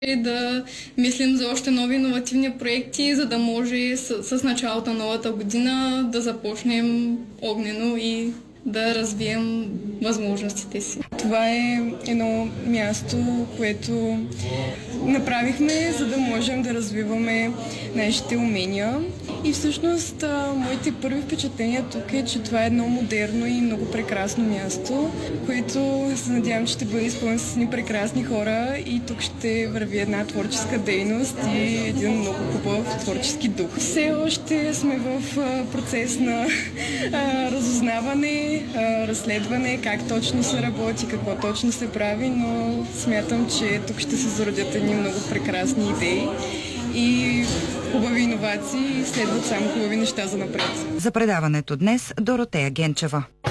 и да мислим за още нови иновативни проекти, за да може с началото на новата година да започнем огнено и да развием възможностите си. Това е едно място, което направихме, за да можем да развиваме нашите умения. И всъщност моите първи впечатления тук е, че това е едно модерно и много прекрасно място, което се надявам, че ще бъде изпълнено с едни прекрасни хора и тук ще върви една творческа дейност и един много хубав творчески дух. Все още сме в процес на разузнаване, разследване, как точно се работи, какво точно се прави, но смятам, че тук ще се зародят едни много прекрасни идеи и хубави иновации и следват само хубави неща за напред. За предаването днес Доротея Генчева.